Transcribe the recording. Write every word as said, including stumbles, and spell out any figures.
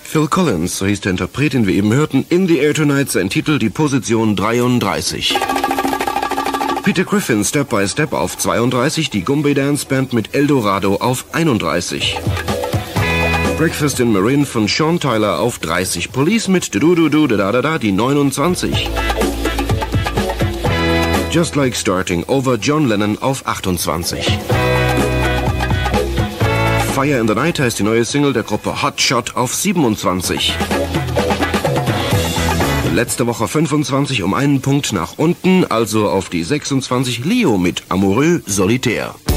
Phil Collins, so hieß der Interpret, den wir eben hörten, In the Air Tonight, sein Titel, die Position dreiunddreißig. Peter Griffin, Step by Step auf zweiunddreißig, die Goombay Dance Band mit Eldorado auf einunddreißig. Breakfast in Marin von Sean Tyler auf dreißig, Police mit Du Du Du Da Da Da, die neunundzwanzig. Just Like Starting Over John Lennon auf achtundzwanzig. Fire in the Night heißt die neue Single der Gruppe Hot Shot auf siebenundzwanzig. Letzte Woche fünfundzwanzig um einen Punkt nach unten, also auf die sechsundzwanzig, Leo mit Amoureux Solitaire.